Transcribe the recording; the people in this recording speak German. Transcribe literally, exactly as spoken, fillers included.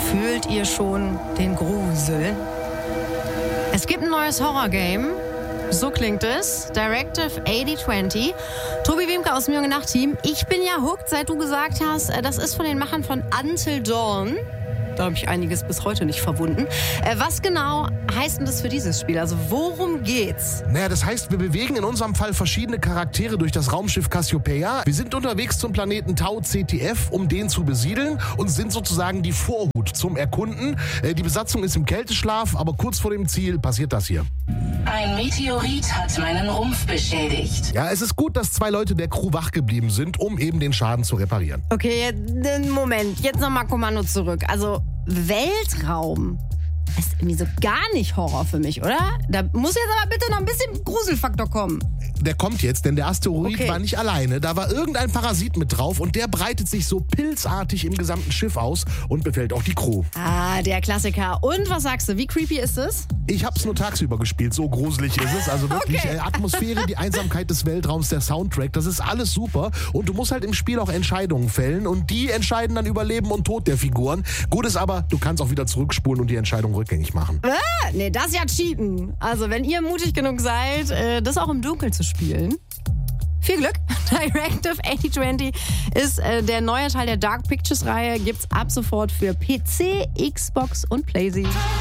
Fühlt ihr schon den Grusel? Es gibt ein neues Horror-Game. So klingt es. Directive achtzig zwanzig. Tobi Wiemke aus dem Junge Nacht-Team. Ich bin ja hooked, seit du gesagt hast, das ist von den Machern von Until Dawn. Da habe ich einiges bis heute nicht verwunden. Äh, was genau heißt denn das für dieses Spiel? Also worum geht's? Naja, das heißt, wir bewegen in unserem Fall verschiedene Charaktere durch das Raumschiff Cassiopeia. Wir sind unterwegs zum Planeten Tau C T F, um den zu besiedeln und sind sozusagen die Vorhut zum Erkunden. Äh, die Besatzung ist im Kälteschlaf, aber kurz vor dem Ziel passiert das hier. Ein Meteorit hat meinen Rumpf beschädigt. Ja, es ist gut, dass zwei Leute der Crew wach geblieben sind, um eben den Schaden zu reparieren. Okay, Moment, jetzt nochmal Kommando zurück. Also Weltraum ist irgendwie so gar nicht Horror für mich, oder? Da muss jetzt aber bitte noch ein bisschen Gruselfaktor kommen. Der kommt jetzt, denn der Asteroid Okay. war nicht alleine. Da war irgendein Parasit mit drauf und der breitet sich so pilzartig im gesamten Schiff aus und befällt auch die Crew. Ah, der Klassiker. Und was sagst du, wie creepy ist es? Ich hab's nur tagsüber gespielt, so gruselig ist es. Also wirklich, Okay. äh, Atmosphäre, die Einsamkeit des Weltraums, der Soundtrack, das ist alles super. Und du musst halt im Spiel auch Entscheidungen fällen und die entscheiden dann über Leben und Tod der Figuren. Gut ist aber, du kannst auch wieder zurückspulen und die Entscheidung rückgängig machen. Ah, nee, das ist ja Cheaten. Also wenn ihr mutig genug seid, äh, das auch im Dunkeln zu spielen. Viel Glück. Directive achtzig zwanzig ist äh, der neue Teil der Dark Pictures Reihe. Gibt's ab sofort für P C, Xbox und PlayStation.